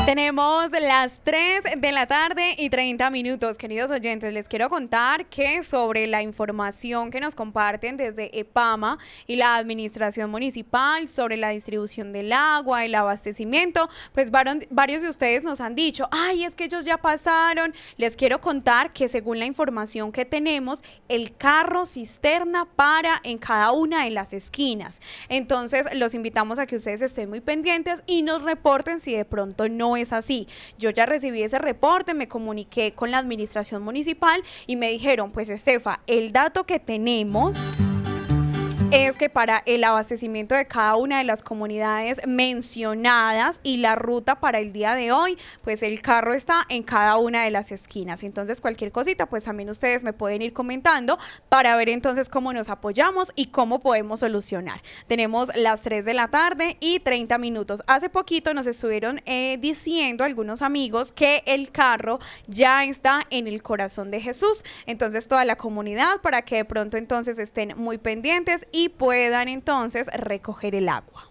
Tenemos las 3 de la tarde y 30 minutos, queridos oyentes. Les quiero contar que sobre la información que nos comparten desde EPAMA y la administración municipal sobre la distribución del agua, el abastecimiento, pues varios de ustedes nos han dicho, ay, es que ellos ya pasaron. Les quiero contar que según la información que tenemos, el carro cisterna para en cada una de las esquinas. Entonces, los invitamos a que ustedes estén muy pendientes y nos reporten si de pronto no es así. Yo ya recibí ese reporte, me comuniqué con la administración municipal y me dijeron, pues Estefa, el dato que tenemos es que para el abastecimiento de cada una de las comunidades mencionadas y la ruta para el día de hoy, pues el carro está en cada una de las esquinas. Entonces cualquier cosita, pues también ustedes me pueden ir comentando para ver entonces cómo nos apoyamos y cómo podemos solucionar. Tenemos las 3 de la tarde y 30 minutos. Hace poquito nos estuvieron diciendo algunos amigos que el carro ya está en el corazón de Jesús. Entonces toda la comunidad para que de pronto entonces estén muy pendientes y puedan entonces recoger el agua.